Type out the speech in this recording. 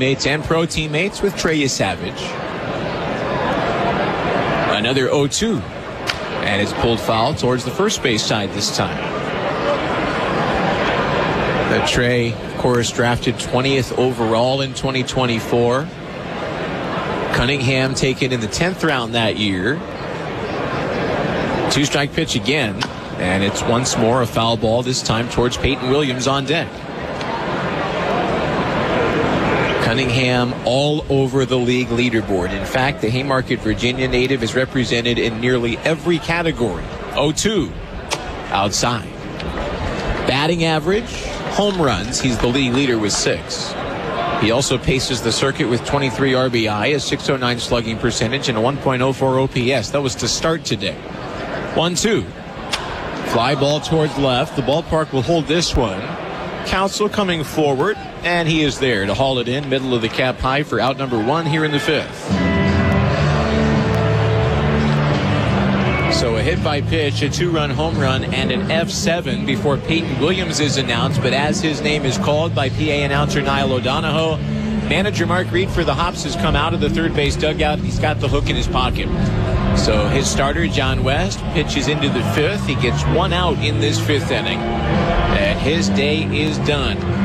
teammates and pro teammates with Trey Savage. Another 0-2. And it's pulled foul towards the first base side this time. Trey, of course, drafted 20th overall in 2024. Cunningham taken in the 10th round that year. 2-strike pitch again. And it's once more a foul ball, this time towards Peyton Williams on deck. Cunningham all over the league leaderboard. In fact, the Haymarket, Virginia native is represented in nearly every category. 0-2, outside. Batting average, home runs, he's the league leader with 6. He also paces the circuit with 23 RBI, a .609 slugging percentage, and a 1.04 OPS. That was to start today. 1-2. Fly ball towards left. The ballpark will hold this one. Counsell coming forward, and he is there to haul it in, middle of the cap high for out number 1 here in the 5th. So a hit by pitch, a 2-run home run, and an F7 before Peyton Williams is announced. But as his name is called by PA announcer Niall O'Donohoe, manager Mark Reed for the Hops has come out of the third base dugout. He's got the hook in his pocket. So his starter, John West, pitches into the 5th. He gets 1 out in this 5th inning, and his day is done.